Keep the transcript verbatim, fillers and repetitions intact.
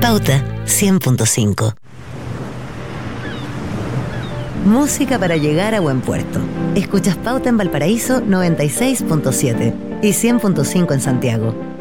Pauta cien punto cinco. Música para llegar a buen puerto. Escuchas Pauta en Valparaíso noventa y seis punto siete y cien punto cinco en Santiago.